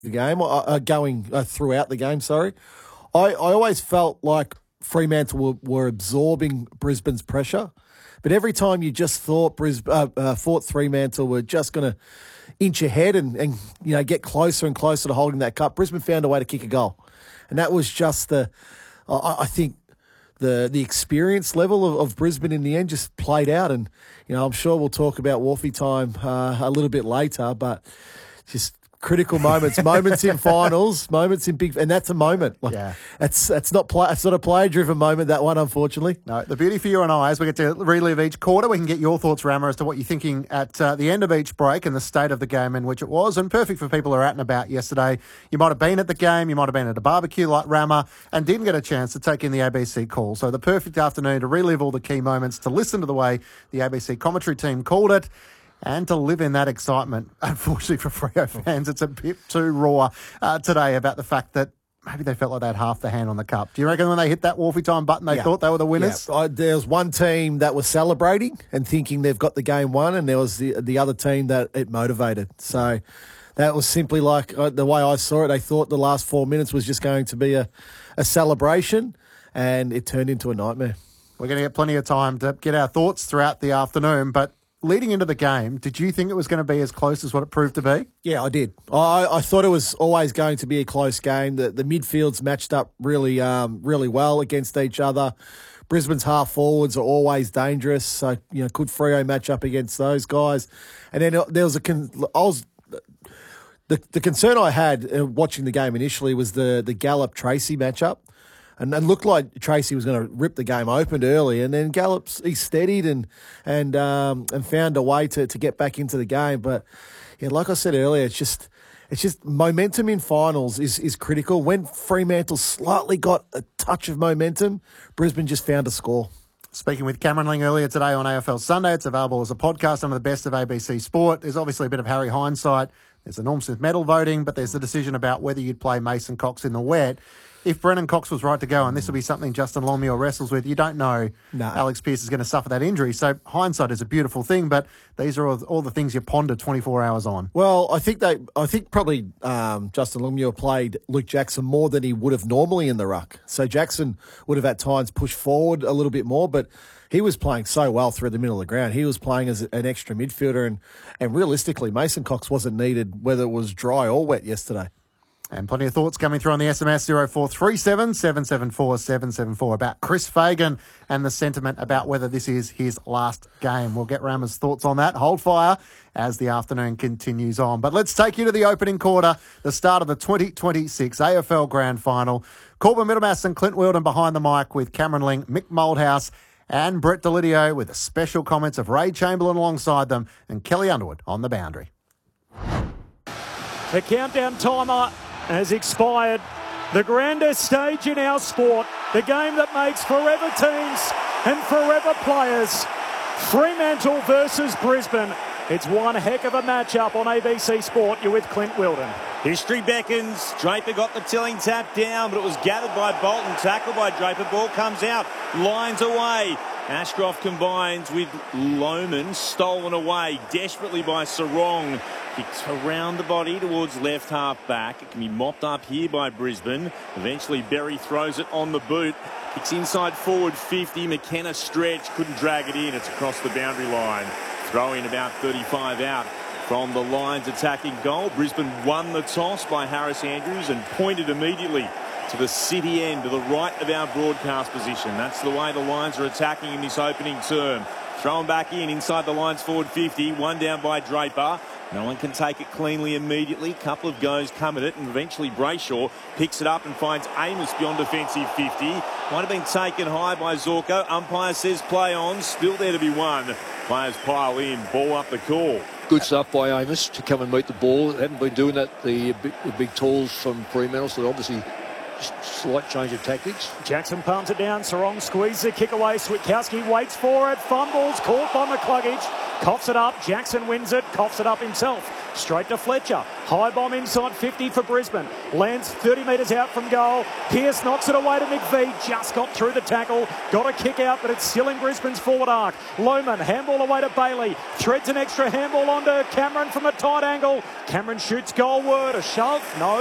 the game, going throughout the game, sorry. I always felt like Fremantle were absorbing Brisbane's pressure. But every time you just thought Fremantle were just going to inch ahead and get closer and closer to holding that cup, Brisbane found a way to kick a goal. And that was just I think the experience level of Brisbane in the end just played out. And, I'm sure we'll talk about Wharfie time a little bit later, but just critical moments in finals, moments in big, and that's a moment. It's not a player-driven moment, that one, unfortunately. No, the beauty for you and I is we get to relive each quarter. We can get your thoughts, Rammer, as to what you're thinking at the end of each break and the state of the game in which it was. And perfect for people who are out and about yesterday. You might have been at the game, you might have been at a barbecue like Rammer, and didn't get a chance to take in the ABC call. So the perfect afternoon to relive all the key moments, to listen to the way the ABC commentary team called it, and to live in that excitement. Unfortunately for Freo fans, it's a bit too raw today about the fact that maybe they felt like they had half the hand on the cup. Do you reckon when they hit that Wharfie time button, they thought they were the winners? Yeah. There was one team that was celebrating and thinking they've got the game won, and there was the other team that it motivated. So that was simply like the way I saw it. They thought the last 4 minutes was just going to be a celebration, and it turned into a nightmare. We're going to get plenty of time to get our thoughts throughout the afternoon, but leading into the game, did you think it was going to be as close as what it proved to be? Yeah, I did. I thought it was always going to be a close game. The midfields matched up really well against each other. Brisbane's half forwards are always dangerous, so could Freo match up against those guys? And then there was the concern I had watching the game initially was the Gallup-Tracy matchup. And it looked like Tracy was going to rip the game open early, and then he steadied and found a way to get back into the game. But like I said earlier, it's just momentum in finals is critical. When Fremantle slightly got a touch of momentum, Brisbane just found a score. Speaking with Cameron Ling earlier today on AFL Sunday, it's available as a podcast, some of the best of ABC Sport. There's obviously a bit of Harry hindsight. There's the Norm Smith medal voting, but there's the decision about whether you'd play Mason Cox in the wet. If Brennan Cox was right to go, and this will be something Justin Longmuir wrestles with, you don't know Alex Pearce is going to suffer that injury. So hindsight is a beautiful thing, but these are all the things you ponder 24 hours on. Well, I think probably Justin Longmuir played Luke Jackson more than he would have normally in the ruck. So Jackson would have at times pushed forward a little bit more, but he was playing so well through the middle of the ground. He was playing as an extra midfielder, and realistically, Mason Cox wasn't needed whether it was dry or wet yesterday. And plenty of thoughts coming through on the SMS 0437 774 774 about Chris Fagan and the sentiment about whether this is his last game. We'll get Rammer's thoughts on that. Hold fire as the afternoon continues on. But let's take you to the opening quarter, the start of the 2026 AFL Grand Final. Corbin Middlemass and Clint Wilden behind the mic with Cameron Ling, Mick Moldhouse and Brett Delidio with the special comments of Ray Chamberlain alongside them and Kelly Underwood on the boundary. The countdown timer has expired. The grandest stage in our sport, the game that makes forever teams and forever players. Fremantle versus Brisbane. It's one heck of a matchup on ABC Sport. You're with Clint Wilden. History beckons. Draper got the tilling tap down, but it was gathered by Bolton, tackled by Draper. Ball comes out, lines away. Ashcroft combines with Lohman, stolen away desperately by Sarong. Kicks around the body towards left half back. It can be mopped up here by Brisbane. Eventually Berry throws it on the boot. Kicks inside forward 50. McKenna stretch, couldn't drag it in. It's across the boundary line. Throw in about 35 out from the Lions attacking goal. Brisbane won the toss by Harris Andrews and pointed immediately to the city end, to the right of our broadcast position. That's the way the Lions are attacking in this opening term. Thrown back inside the Lions forward 50. One down by Draper. No one can take it cleanly immediately. Couple of goes come at it, and eventually Brayshaw picks it up and finds Amos beyond defensive 50. Might have been taken high by Zorko. Umpire says play on. Still there to be won. Players pile in. Ball up the call. Good stuff by Amos to come and meet the ball. They haven't been doing that, the big tools from Fremantle, so obviously slight change of tactics. Jackson pumps it down. Sarong squeezes the kick away. Switkowski waits for it. Fumbles. Caught by McCluggage. Coughs it up. Jackson wins it. Coughs it up himself. Straight to Fletcher. High bomb inside 50 for Brisbane. Lands 30 metres out from goal. Pearce knocks it away to McVeigh. Just got through the tackle. Got a kick out, but it's still in Brisbane's forward arc. Lohmann, handball away to Bailey. Threads an extra handball onto Cameron from a tight angle. Cameron shoots goalward. A shove? No.